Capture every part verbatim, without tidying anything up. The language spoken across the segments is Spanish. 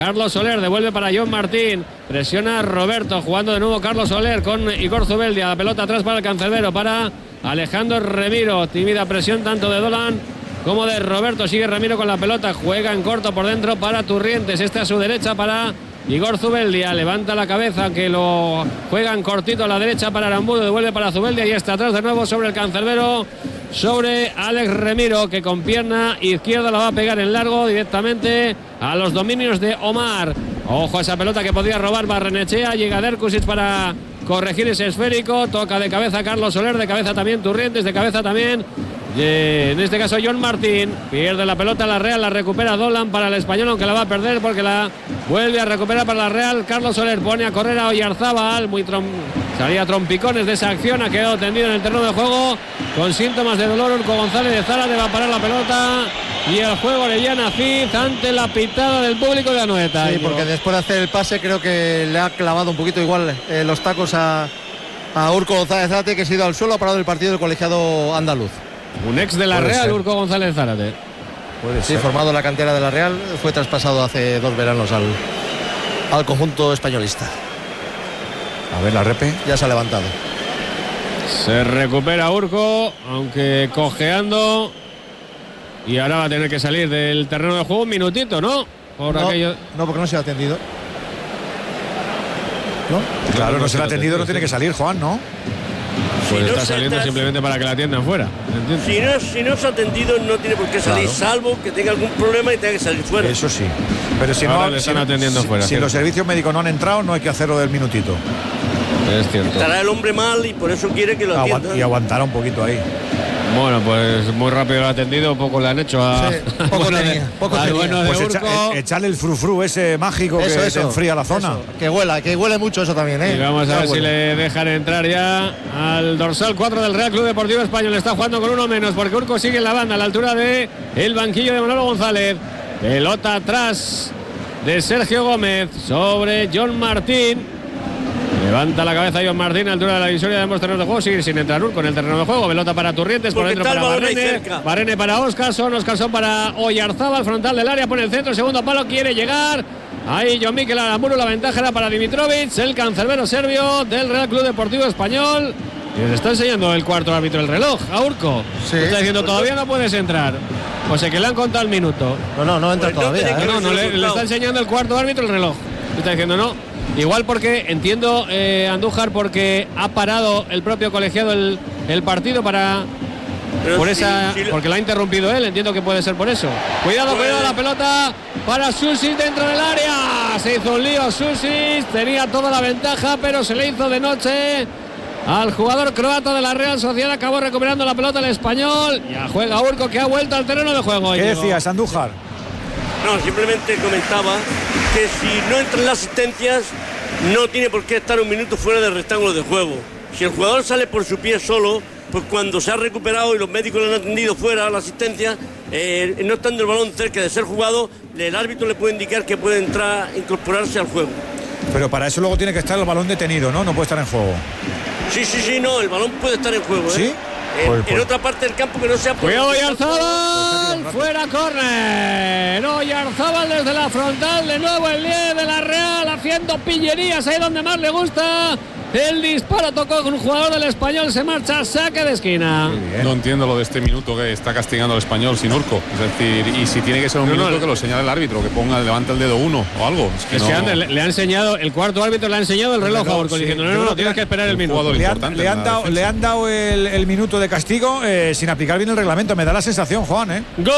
Carlos Soler devuelve para John Martín. Presiona Roberto. Jugando de nuevo Carlos Soler con Igor Zubeldia. La pelota atrás para el Cancerbero. Para Alejandro Remiro. Tímida presión tanto de Dolan como de Roberto. Sigue Remiro con la pelota. Juega en corto por dentro para Turrientes. Este a su derecha para Igor Zubeldia. Levanta la cabeza, que lo juegan cortito a la derecha para Arambudo. Devuelve para Zubeldia y está atrás de nuevo sobre el Cancerbero. Sobre Alex Remiro, que con pierna izquierda la va a pegar en largo directamente a los dominios de Omar. Ojo a esa pelota que podría robar Barrenechea. Llega Derkusic para corregir ese esférico. Toca de cabeza Carlos Soler, de cabeza también Turrientes, de cabeza también en este caso John Martín. Pierde la pelota la Real, la recupera Dolan para el español, aunque la va a perder porque la vuelve a recuperar para la Real. Carlos Soler pone a correr a Oyarzábal. Muy trom salía trompicones de esa acción. Ha quedado tendido en el terreno de juego con síntomas de dolor. Urco González de Zárate va a parar la pelota y el juego le llana Cid ante la pitada del público de Anoeta. Sí, porque después de hacer el pase creo que le ha clavado un poquito igual eh, los tacos a, a Urco González Zárate, que se ha ido al suelo. Ha parado el partido del colegiado andaluz. Un ex de la Puede Real, ser. Urco González Zárate. Puede sí, ser. Formado en la cantera de la Real, fue traspasado hace dos veranos al, al conjunto españolista. A ver la repe. Ya se ha levantado. Se recupera Urco, aunque cojeando. Y ahora va a tener que salir del terreno de juego un minutito, ¿no? Por no, aquello... no, porque no se ha atendido. ¿No? Claro, no se le ha atendido, no tiene que salir, Juan, ¿no? Pues si está no saliendo estás... simplemente para que la atiendan fuera. Si no, si no se ha atendido, no tiene por qué salir, claro. Salvo que tenga algún problema y tenga que salir fuera. Eso sí. Pero si ahora no le están si, atendiendo si, fuera. Si los servicios médicos no han entrado, no hay que hacerlo del minutito. Es cierto. Estará el hombre mal y por eso quiere que lo atiendan. Aguant y aguantará un poquito ahí. Bueno, pues muy rápido lo ha atendido, poco le han hecho a... Sí, poco bueno tenía, de, poco al tenía. bueno de pues Urco. echa, echarle el frufru ese mágico eso, que eso, te enfría la zona. Eso. Que huela, que huele mucho eso también, ¿eh? Y vamos a ya ver huele. si le dejan entrar ya al dorsal cuatro del Real Club Deportivo Español. Está jugando con uno menos porque Urco sigue en la banda a la altura de el banquillo de Manolo González. Pelota atrás de Sergio Gómez sobre John Martín. Levanta la cabeza John Martín a altura de la divisoria de ambos terrenos de juego. Sigue sin entrar Urco en el terreno de juego. Pelota para Turrientes, por porque dentro para Barrene. Barrene para Óscarson. Óscarson para Oyarzábal, frontal del área. Pone el centro, segundo palo, quiere llegar. Ahí John Miquel Aramburu. La ventaja era para Dimitrovic, el cancerbero serbio del Real Club Deportivo Español. Y le está enseñando el cuarto árbitro el reloj a Urco. Sí. Está diciendo todavía no puedes entrar. O sea que le han contado el minuto. No, no, no entra Pues no todavía. tiene ¿eh? No, no, le, le está enseñando el cuarto árbitro el reloj. Está diciendo no. Igual porque entiendo, eh, Andújar, porque ha parado el propio colegiado el, el partido para. Pero por si, esa, si lo... porque la ha interrumpido él, entiendo que puede ser por eso. Cuidado, Pues... cuidado la pelota para Susic dentro del área. Se hizo un lío Susic, tenía toda la ventaja, pero se le hizo de noche al jugador croata de la Real Sociedad. Acabó recuperando la pelota el español. Ya juega Urco, que ha vuelto al terreno de juego. ¿Qué decías, Andújar? No, simplemente comentaba que si no entran las asistencias, no tiene por qué estar un minuto fuera del rectángulo de juego. Si el jugador sale por su pie solo, pues cuando se ha recuperado y los médicos le han atendido fuera a la asistencia, eh, no estando el balón cerca de ser jugado, el árbitro le puede indicar que puede entrar, incorporarse al juego. Pero para eso luego tiene que estar el balón detenido, ¿no? No puede estar en juego. Sí, sí, sí, no, el balón puede estar en juego, ¿eh? ¿Sí? En, Pues, en pues. otra parte del campo que no sea... Cuidado Oyarzábal, fuera córner. Oyarzábal desde la frontal, de nuevo el diez de la Real haciendo pillerías ahí donde más le gusta. El disparo tocó con un jugador del Español, se marcha, saque de esquina. No entiendo lo de este minuto que está castigando al Español sin Urco. Es decir, y si tiene que ser un no, minuto no, que lo señale el árbitro, que ponga, levante el dedo uno o algo. Es que, es no... que antes le, le ha enseñado, el cuarto árbitro le ha enseñado el reloj a Urco, sí. diciendo no, no, no, tienes que esperar el minuto. Le han, le han dado, le han dado el, el minuto de castigo eh, sin aplicar bien el reglamento. Me da la sensación, Juan, ¿eh? ¡Gol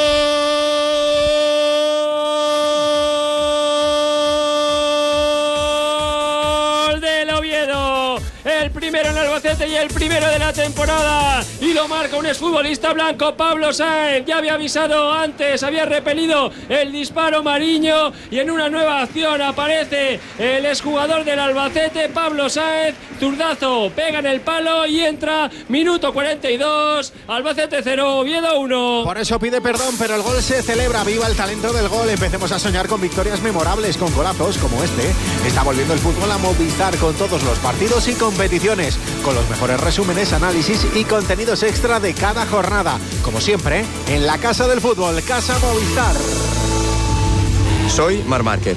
del Oviedo! El primero en Albacete y el primero de la temporada. Y lo marca un exfutbolista blanco, Pablo Sáenz. Ya había avisado antes, había repelido el disparo Mariño. Y en una nueva acción aparece el exjugador del Albacete, Pablo Sáenz. Zurdazo, pega en el palo y entra. Minuto cuarenta y dos. Albacete cero, Oviedo uno. Por eso pide perdón, pero el gol se celebra. Viva el talento del gol. Empecemos a soñar con victorias memorables, con golazos como este. Está volviendo el fútbol a Movistar con todos los partidos y competiciones, con los mejores resúmenes, análisis y contenidos extra de cada jornada. Como siempre, en la Casa del Fútbol, Casa Movistar. Soy Mar Márquez